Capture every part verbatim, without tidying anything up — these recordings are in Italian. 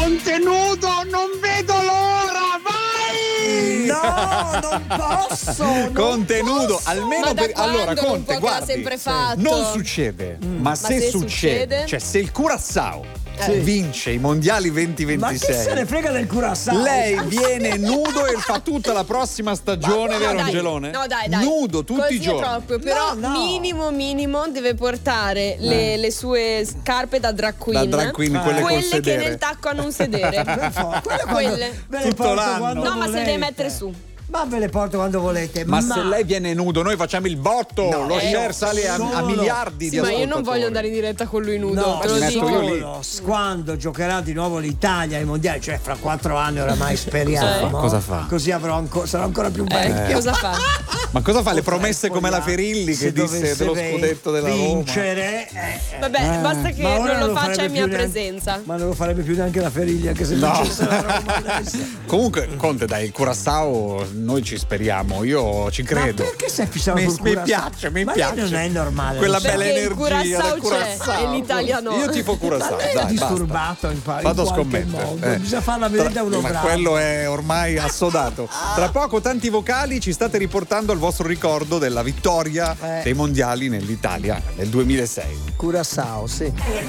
contenuto, non vedo l'ora, vai! No, non posso! Non Contenuto, posso. almeno Ma da per allora quando Conte, non può, che l'ha guardi, sempre fatto? non succede, mm. ma, se, se succede, succede? cioè se il Curaçao Sì. vince i mondiali Ma chi duemilaventisei, se ne frega del Curaçao? lei viene nudo e fa tutta la prossima stagione, No, vero dai, Angelone? No, dai, dai. Nudo tutti Così i giorni. è troppo, però No, no. minimo minimo deve portare le, le sue scarpe da drag queen. Da drag queen, Eh. quelle col Quelle che sedere. nel tacco hanno un sedere. Per forza. Quelle quando- Quelle. ve le Tutto porto l'anno. quando No, ma se volete. deve mettere su. Ma ve le porto quando volete. Ma, se lei viene nudo, noi facciamo il botto, No, lo eh, share sale a, a solo- miliardi Sì, di ma io ascoltatori. non voglio andare in diretta con lui nudo, No, te lo mi metto dico. io lì. solo quando giocherà di nuovo l'Italia ai mondiali, cioè fra quattro anni oramai speriamo. Cosa fa? Così avrò anco- sarò ancora più Eh, vecchio. cosa fa? Ma cosa fa? Le Potrei promesse come la spogliare. Ferilli Se che disse dovesse dello vin- scudetto della Roma. vincere, eh, eh. Vabbè, basta che Ma ora non lo faccia farebbe in mia più neanche- presenza. Ma non lo farebbe più neanche la Ferilli, anche se No. vincesse la Roma adesso. Comunque, Conte, dai, il Curaçao noi ci speriamo, io ci credo. Ma perché sei fissato mi, sul mi Curaçao? piace, mi Ma piace. non è normale. Quella lo sai. bella Perché il energia del Curaçao c'è Curaçao. e l'Italia no. Io tifo Curaçao, Ma lei è dai, disturbato in, pa- in Vado a qualche scommettere. modo. eh. Bisogna farla vedere da uno Ma bravo. quello è ormai assodato. Tra poco tanti vocali ci state riportando al vostro ricordo della vittoria Eh. dei mondiali nell'Italia nel duemilasei. Curaçao, sì.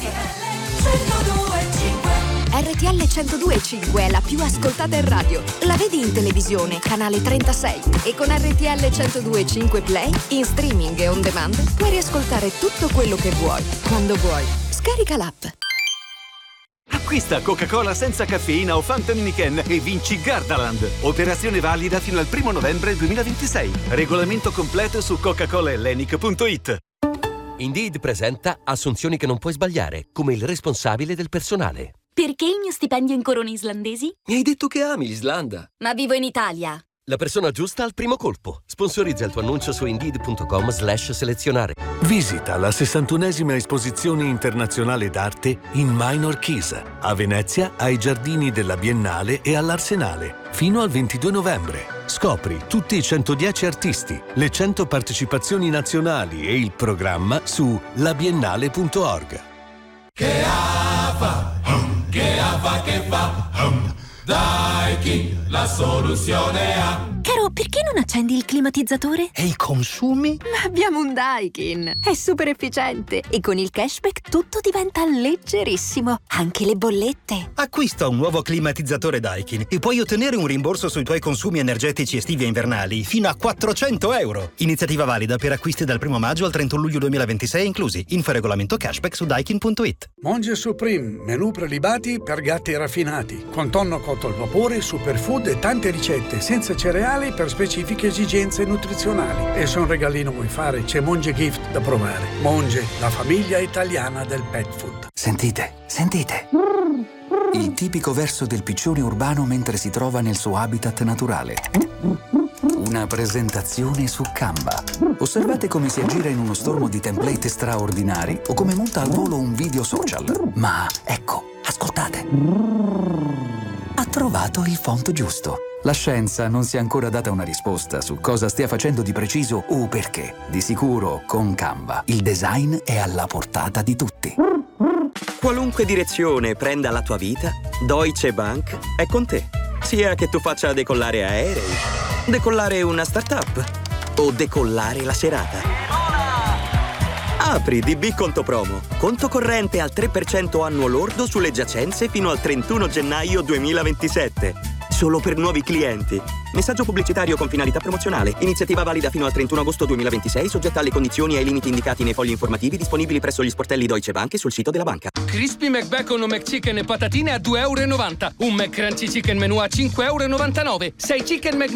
R T L centodue e cinque è la più ascoltata in radio. La vedi in televisione, canale trentasei. E con R T L centodue e cinque Play, in streaming e on demand, puoi riascoltare tutto quello che vuoi, quando vuoi. Scarica l'app. Acquista Coca-Cola senza caffeina o Fanta Miniken e vinci Gardaland. Operazione valida fino al primo novembre duemilaventisei. Regolamento completo su coca cola hellenic punto it. Indeed presenta assunzioni che non puoi sbagliare, come il responsabile del personale. Perché il mio stipendio in corone islandesi? Mi hai detto che ami l'Islanda. Ma vivo in Italia. La persona giusta al primo colpo. Sponsorizza il tuo annuncio su indeed punto com slash selezionare. Visita la sessantunesima esposizione internazionale d'arte in Minor Chisa, a Venezia, ai giardini della Biennale e all'Arsenale, fino al ventidue novembre. Scopri tutti i centodieci artisti, le cento partecipazioni nazionali e il programma su la biennale punto org. Che ava, che ava che fa, Daikin, la soluzione ha. Caro, perché non accendi il climatizzatore? E i consumi? Ma abbiamo un Daikin. È super efficiente e con il cashback tutto diventa leggerissimo, anche le bollette. Acquista un nuovo climatizzatore Daikin e puoi ottenere un rimborso sui tuoi consumi energetici estivi e invernali fino a quattrocento euro. Iniziativa valida per acquisti dal primo maggio al trentuno luglio duemilaventisei inclusi. Info e regolamento cashback su daikin punto it. Monge Supreme, menù prelibati per gatti raffinati, con tonno cotto al vapore, superfood e tante ricette senza cereali per specifiche esigenze nutrizionali. E se un regalino vuoi fare, c'è Monge Gift da provare. Monge, la famiglia italiana del pet food. Sentite, sentite. Il tipico verso del piccione urbano mentre si trova nel suo habitat naturale. Una presentazione su Canva. Osservate come si aggira in uno stormo di template straordinari o come monta al volo un video social. Ma ecco, ascoltate. Ha trovato il font giusto. La scienza non si è ancora data una risposta su cosa stia facendo di preciso o perché. Di sicuro, con Canva, il design è alla portata di tutti. Qualunque direzione prenda la tua vita, Deutsche Bank è con te. Sia che tu faccia decollare aerei, decollare una startup o decollare la serata. Apri D B Conto Promo. Conto corrente al tre per cento annuo lordo sulle giacenze fino al trentuno gennaio duemilaventisette. Solo per nuovi clienti. Messaggio pubblicitario con finalità promozionale. Iniziativa valida fino al trentuno agosto duemilaventisei, soggetta alle condizioni e ai limiti indicati nei fogli informativi disponibili presso gli sportelli Deutsche Bank e sul sito della banca. Crispy McBacon o McChicken e patatine a due euro e novanta. Un McCrunchy Chicken Menù a cinque euro e novantanove. sei Chicken Mc